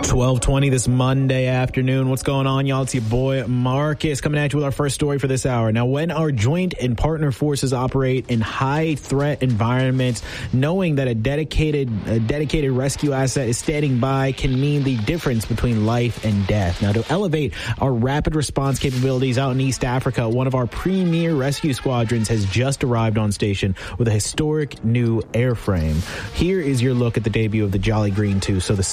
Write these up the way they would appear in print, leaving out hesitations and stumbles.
12:20 this Monday afternoon. What's going on, y'all? It's your boy Marcus coming at you with our first story for this hour. Now, when our joint and partner forces operate in high threat environments, knowing that a dedicated rescue asset is standing by can mean the difference between life and death. Now, to elevate our rapid response capabilities out in East Africa, one of our premier rescue squadrons has just arrived on station with a historic new airframe. Here is your look at the debut of the Jolly Green 2. So the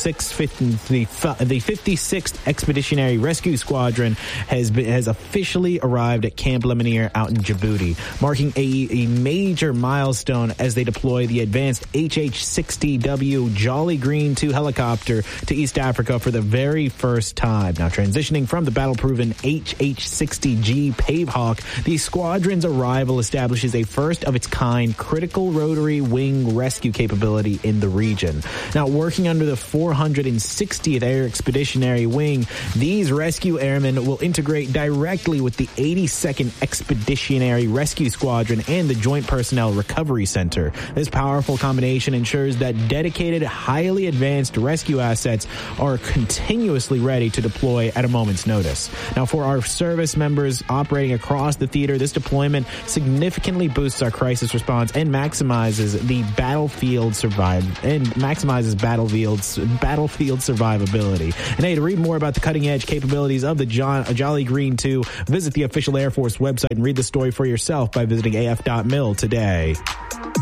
56th Expeditionary Rescue Squadron has officially arrived at Camp Lemonnier out in Djibouti, marking a major milestone as they deploy the advanced HH-60W Jolly Green 2 helicopter to East Africa for the very first time. Now, transitioning from the battle-proven HH-60G Pavehawk, the squadron's arrival establishes a first-of-its-kind critical rotary wing rescue capability in the region. Now, working under the 460th Air Expeditionary Wing, these rescue airmen will integrate directly with the 82nd Expeditionary Rescue Squadron and the Joint Personnel Recovery Center. This powerful combination ensures that dedicated, highly advanced rescue assets are continuously ready to deploy at a moment's notice. Now, for our service members operating across the theater, this deployment significantly boosts our crisis response and maximizes battlefield survivability. And hey, to read more about the cutting-edge capabilities of the Jolly Green 2, visit the official Air Force website and read the story for yourself by visiting af.mil today.